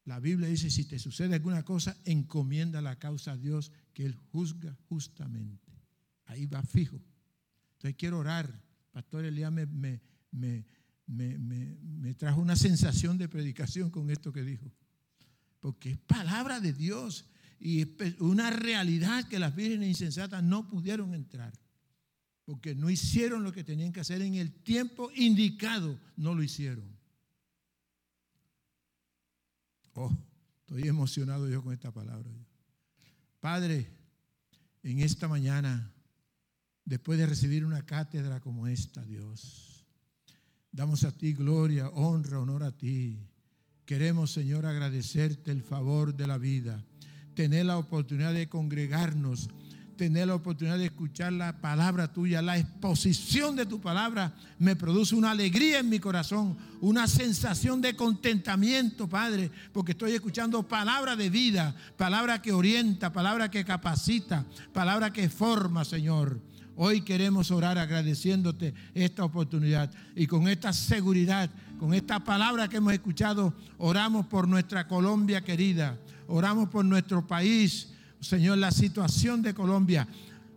La Biblia dice, si te sucede alguna cosa, encomienda la causa a Dios, que Él juzga justamente. Ahí va fijo. Entonces quiero orar. Pastor Elías me trajo una sensación de predicación con esto que dijo. Porque es palabra de Dios y es una realidad que las vírgenes insensatas no pudieron entrar. Porque no hicieron lo que tenían que hacer en el tiempo indicado, no lo hicieron. Oh, estoy emocionado yo con esta palabra. Padre, en esta mañana, después de recibir una cátedra como esta, Dios, damos a ti gloria, honra, honor a ti. Queremos, Señor, agradecerte el favor de la vida, tener la oportunidad de congregarnos, tener la oportunidad de escuchar la palabra tuya. La exposición de tu palabra me produce una alegría en mi corazón, una sensación de contentamiento, Padre, porque estoy escuchando palabra de vida, palabra que orienta, palabra que capacita, palabra que forma, Señor. Hoy queremos orar agradeciéndote esta oportunidad y con esta seguridad, con esta palabra que hemos escuchado, oramos por nuestra Colombia querida, oramos por nuestro país. Señor, la situación de Colombia,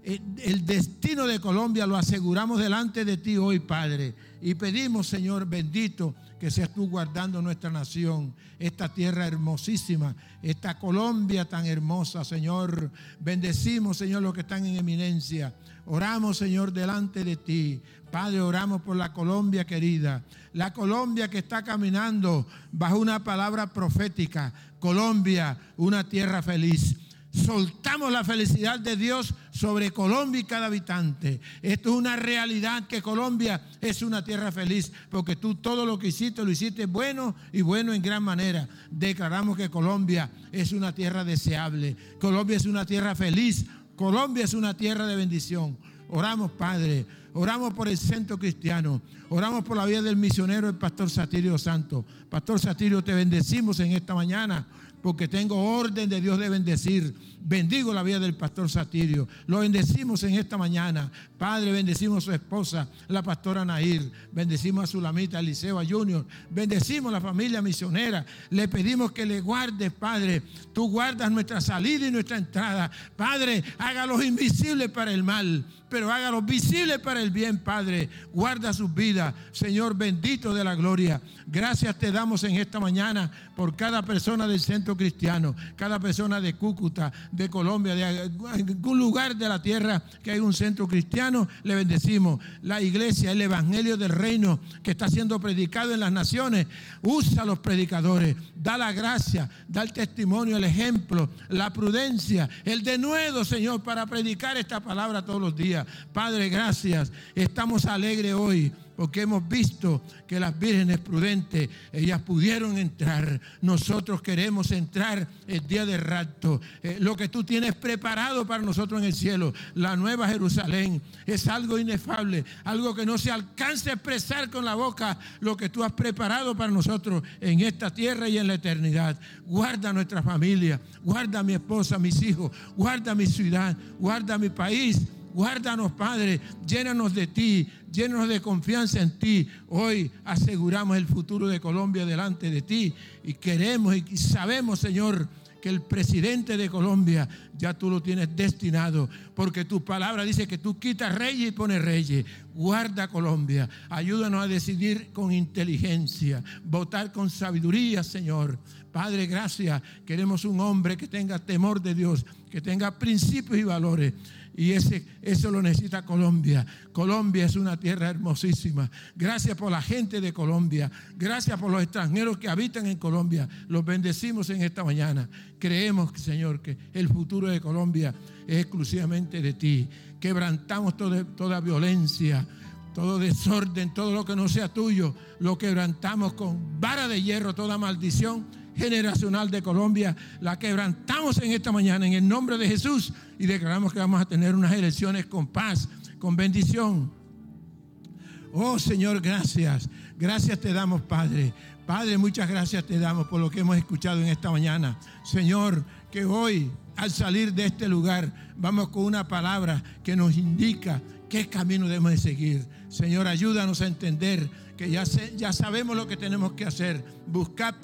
el destino de Colombia lo aseguramos delante de ti hoy, Padre. Y pedimos, Señor bendito, que seas tú guardando nuestra nación, esta tierra hermosísima, esta Colombia tan hermosa, Señor. Bendecimos, Señor, los que están en eminencia. Oramos, Señor, delante de ti. Padre, oramos por la Colombia querida, la Colombia que está caminando bajo una palabra profética. Colombia, una tierra feliz. Soltamos la felicidad de Dios sobre Colombia y cada habitante. Esto es una realidad, que Colombia es una tierra feliz, porque tú todo lo que hiciste, lo hiciste bueno y bueno en gran manera. Declaramos que Colombia es una tierra deseable. Colombia es una tierra feliz. Colombia es una tierra de bendición. Oramos, Padre. Oramos por el centro cristiano. Oramos por la vida del misionero, el pastor Satirio Santo. Pastor Satirio, te bendecimos en esta mañana, porque tengo orden de Dios de bendecir. Bendigo la vida del pastor Satirio. Lo bendecimos en esta mañana. Padre, bendecimos a su esposa, la pastora Nair. Bendecimos a Sulamita, a Eliseo, a Junior. Bendecimos a la familia misionera. Le pedimos que le guardes, Padre. Tú guardas nuestra salida y nuestra entrada. Padre, hágalos invisibles para el mal, pero hágalos visibles para el bien, Padre. Guarda sus vidas, Señor bendito de la gloria. Gracias te damos en esta mañana por cada persona del centro cristiano, cada persona de Cúcuta, de Colombia, de algún lugar de la tierra que hay un centro cristiano. Le bendecimos. La iglesia, el evangelio del reino que está siendo predicado en las naciones. Usa a los predicadores, da la gracia, da el testimonio, el ejemplo, la prudencia, el denuedo, Señor, para predicar esta palabra todos los días. Padre, gracias. Estamos alegres hoy porque hemos visto que las vírgenes prudentes, ellas pudieron entrar. Nosotros queremos entrar el día del rapto. Lo que tú tienes preparado para nosotros en el cielo, la nueva Jerusalén, es algo inefable, algo que no se alcanza a expresar con la boca, lo que tú has preparado para nosotros en esta tierra y en la eternidad. Guarda nuestra familia, guarda a mi esposa, a mis hijos, guarda mi ciudad, guarda mi país. Guárdanos, Padre, llénanos de ti, llénanos de confianza en ti. Hoy aseguramos el futuro de Colombia delante de ti y queremos y sabemos, Señor, que el presidente de Colombia ya tú lo tienes destinado, porque tu palabra dice que tú quitas reyes y pones reyes. Guarda Colombia, ayúdanos a decidir con inteligencia, votar con sabiduría, Señor. Padre, gracias. Queremos un hombre que tenga temor de Dios, que tenga principios y valores. Y eso lo necesita Colombia. Colombia es una tierra hermosísima. Gracias por la gente de Colombia. Gracias por los extranjeros que habitan en Colombia. Los bendecimos en esta mañana. Creemos, Señor, que el futuro de Colombia es exclusivamente de ti. Quebrantamos toda violencia, todo desorden, todo lo que no sea tuyo. Lo quebrantamos con vara de hierro, toda maldición generacional de Colombia, la quebrantamos en esta mañana en el nombre de Jesús y declaramos que vamos a tener unas elecciones con paz, con bendición. Oh Señor, gracias. Gracias te damos, Padre. Padre, muchas gracias te damos por lo que hemos escuchado en esta mañana. Señor, que hoy al salir de este lugar vamos con una palabra que nos indica qué camino debemos de seguir. Señor, ayúdanos a entender que ya sabemos lo que tenemos que hacer. Buscar